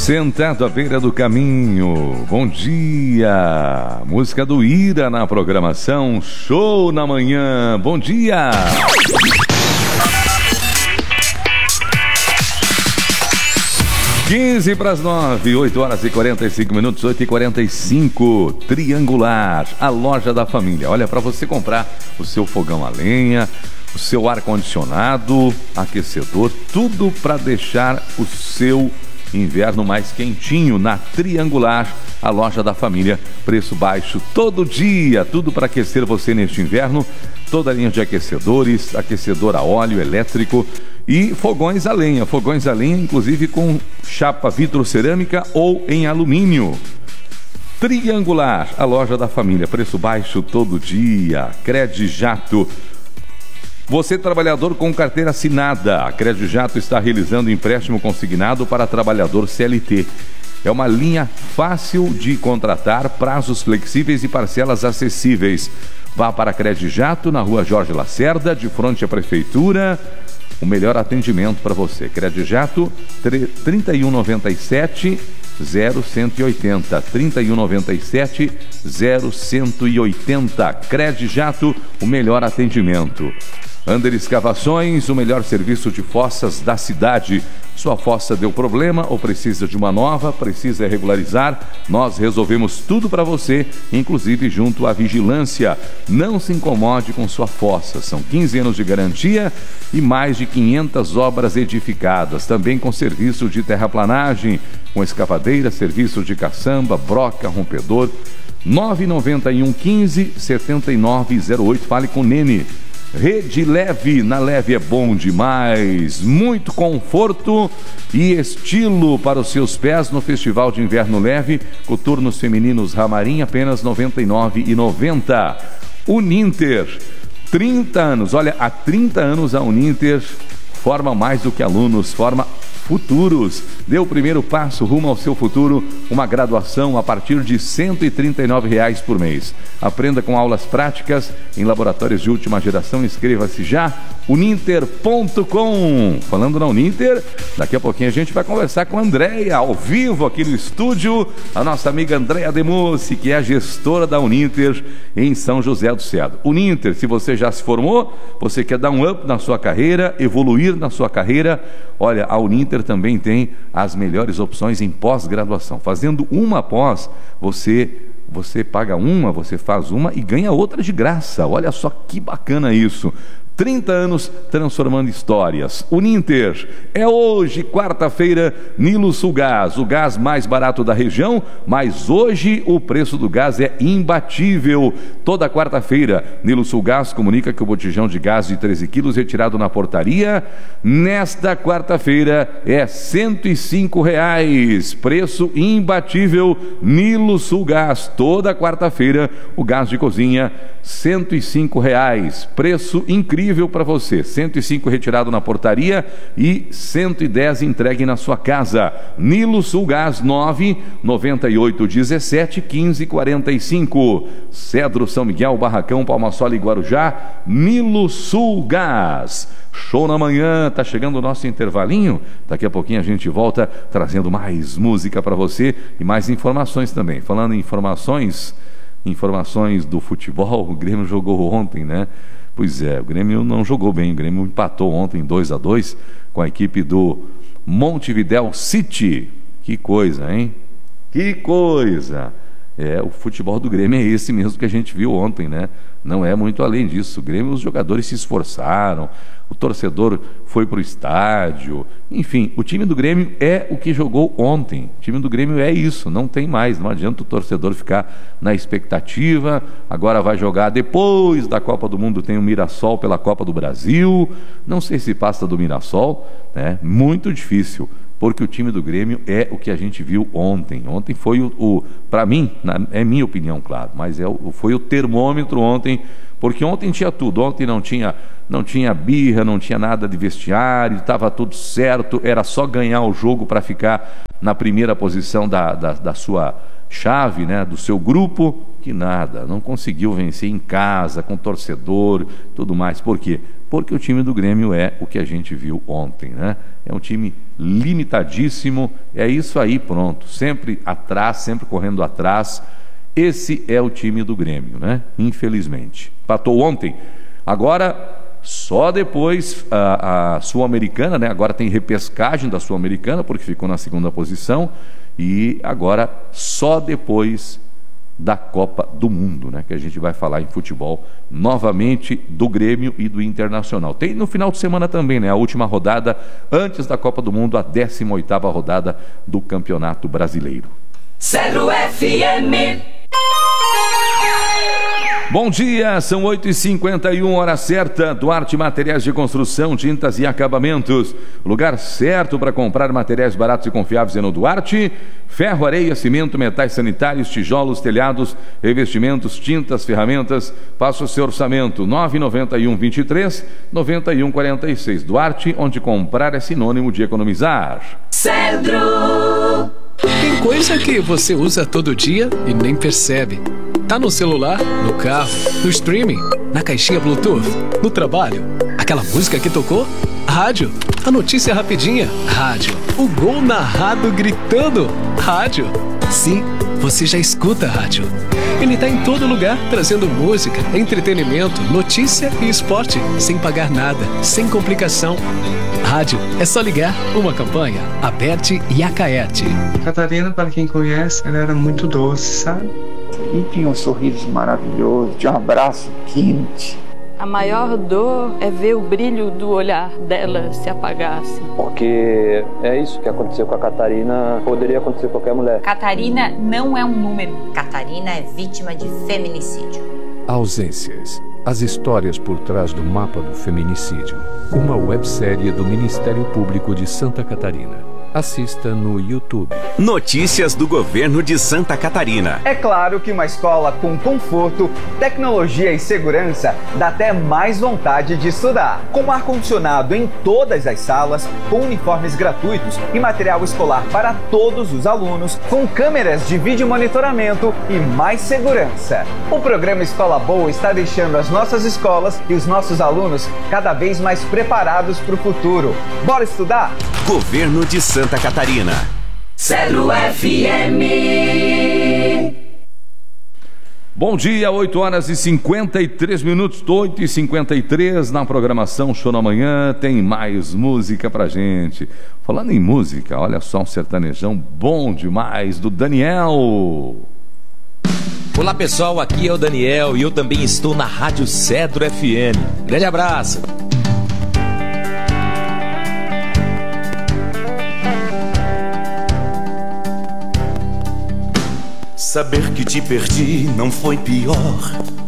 Sentado à beira do caminho, bom dia, música do Ira na programação, show na manhã, bom dia. Quinze para as 9, 8 horas e 45 minutos, 8h45, Triangular, a loja da família. Olha, para você comprar o seu fogão a lenha, o seu ar-condicionado, aquecedor, tudo para deixar o seu inverno mais quentinho na Triangular, a loja da família, preço baixo todo dia, tudo para aquecer você neste inverno, toda a linha de aquecedores, aquecedor a óleo, elétrico e fogões a lenha, inclusive com chapa vitrocerâmica ou em alumínio. Triangular, a loja da família, preço baixo todo dia, Credijato. Você, trabalhador com carteira assinada, a Credijato está realizando empréstimo consignado para trabalhador CLT. É uma linha fácil de contratar, prazos flexíveis e parcelas acessíveis. Vá para a Credijato, na rua Jorge Lacerda, de frente à Prefeitura. O melhor atendimento para você. Credijato, 3197 0180, 3197 0180. Credijato, o melhor atendimento. Under Escavações, o melhor serviço de fossas da cidade. Sua fossa deu problema ou precisa de uma nova, precisa regularizar? Nós resolvemos tudo para você, inclusive junto à vigilância. Não se incomode com sua fossa. São 15 anos de garantia e mais de 500 obras edificadas. Também com serviço de terraplanagem, com escavadeira, serviço de caçamba, broca, rompedor. 991 15 7908. Fale com o Nene. Rede Leve, na Leve é bom demais, muito conforto e estilo para os seus pés no Festival de Inverno Leve, coturnos femininos Ramarim, apenas R$ 99,90. Uninter, 30 anos, olha, há 30 anos a Uninter forma mais do que alunos, forma futuros. Dê o primeiro passo rumo ao seu futuro, uma graduação a partir de R$ 139 por mês. Aprenda com aulas práticas em laboratórios de última geração. Inscreva-se já, uninter.com. Falando na Uninter, daqui a pouquinho a gente vai conversar com a Andréia, ao vivo aqui no estúdio, a nossa amiga Andréia Demussi, que é a gestora da Uninter em São José do Ceado. Uninter, se você já se formou, você quer dar um up na sua carreira, evoluir na sua carreira, olha, a Uninter também tem as melhores opções em pós-graduação. Fazendo uma pós, você paga uma, você faz uma e ganha outra de graça. Olha só que bacana isso. 30 anos transformando histórias. Uninter, é hoje, quarta-feira, Nilo Sulgás, o gás mais barato da região, mas hoje o preço do gás é imbatível. Toda quarta-feira, Nilo Sulgás comunica que o botijão de gás de 13 quilos retirado na portaria, nesta quarta-feira, é R$ 105, preço imbatível. Nilo Sulgás, toda quarta-feira, o gás de cozinha, R$ 105, preço incrível para você. 105 retirado na portaria e 110 entregue na sua casa. Nilo Sulgás, 99817 1545. Cedro, São Miguel, Barracão, Palmasola e Guarujá. Nilo Sulgás. Show na manhã, tá chegando o nosso intervalinho. Daqui a pouquinho a gente volta trazendo mais música para você e mais informações também. Falando em informações do futebol, o Grêmio jogou ontem, né? Pois é, o Grêmio não jogou bem, o Grêmio empatou ontem 2-2 com a equipe do Montevidéu City. Que coisa, hein? Que coisa! O futebol do Grêmio é esse mesmo que a gente viu ontem, né? Não é muito além disso. O Grêmio, os jogadores se esforçaram, o torcedor foi para o estádio. Enfim, o time do Grêmio é o que jogou ontem. O time do Grêmio é isso, não tem mais. Não adianta o torcedor ficar na expectativa. Agora vai jogar depois da Copa do Mundo, tem o Mirassol pela Copa do Brasil. Não sei se passa do Mirassol, né? Muito difícil. Porque o time do Grêmio é o que a gente viu ontem. Ontem foi para mim, é minha opinião, claro, mas foi o termômetro ontem, porque ontem tinha tudo. Ontem não tinha birra, não tinha nada de vestiário, estava tudo certo, era só ganhar o jogo para ficar na primeira posição da sua chave, né, do seu grupo, que nada, não conseguiu vencer em casa, com torcedor, tudo mais. Por quê? Porque o time do Grêmio é o que a gente viu ontem, né? É um time limitadíssimo. É isso aí, pronto. Sempre atrás, sempre correndo atrás. Esse é o time do Grêmio, né? Infelizmente. Empatou ontem. Agora, só depois a Sul-Americana, né? Agora tem repescagem da Sul-Americana, porque ficou na segunda posição. E agora só depois da Copa do Mundo, né? Que a gente vai falar em futebol novamente do Grêmio e do Internacional. Tem no final de semana também, né? A última rodada antes da Copa do Mundo, a 18ª rodada do Campeonato Brasileiro. Cedro FM. Bom dia, são 8h51, hora certa. Duarte Materiais de Construção, Tintas e Acabamentos. Lugar certo para comprar materiais baratos e confiáveis é no Duarte. Ferro, areia, cimento, metais sanitários, tijolos, telhados, revestimentos, tintas, ferramentas. Faça o seu orçamento, 991-23-9146. Duarte, onde comprar é sinônimo de economizar. Cedro. Tem coisa que você usa todo dia e nem percebe. Tá no celular, no carro, no streaming, na caixinha Bluetooth, no trabalho. Aquela música que tocou? Rádio. A notícia rapidinha? Rádio. O gol narrado gritando? Rádio. Sim, você já escuta rádio. Ele tá em todo lugar, trazendo música, entretenimento, notícia e esporte, sem pagar nada, sem complicação. Rádio, é só ligar. Uma campanha, Aberte e Acaerte. Catarina, para quem conhece, ela era muito doce, sabe? E tinha um sorriso maravilhoso, tinha um abraço quente. A maior dor é ver o brilho do olhar dela se apagar, assim. Porque é isso que aconteceu com a Catarina, poderia acontecer com qualquer mulher. Catarina não é um número. Catarina é vítima de feminicídio. Ausências. As histórias por trás do mapa do feminicídio. Uma websérie do Ministério Público de Santa Catarina. Assista no YouTube. Notícias do governo de Santa Catarina. É claro que uma escola com conforto, tecnologia e segurança dá até mais vontade de estudar. Com ar-condicionado em todas as salas, com uniformes gratuitos e material escolar para todos os alunos, com câmeras de vídeo monitoramento e mais segurança. O programa Escola Boa está deixando as nossas escolas e os nossos alunos cada vez mais preparados para o futuro. Bora estudar? Governo de Santa Catarina. Cedro FM. Bom dia, 8h53, 8h53 na programação Show na Manhã. Tem mais música pra gente. Falando em música, olha só um sertanejão bom demais do Daniel. Olá pessoal, aqui é o Daniel e eu também estou na Rádio Cedro FM. Grande abraço. Saber que te perdi não foi pior